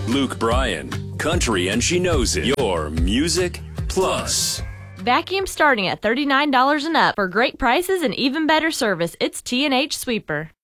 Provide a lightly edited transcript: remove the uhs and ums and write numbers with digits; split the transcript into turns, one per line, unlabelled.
Luke Bryan, country and she knows it. Your Music Plus.
Vacuum starting at $39 and up. For great prices and even better service, it's T&H Sweeper.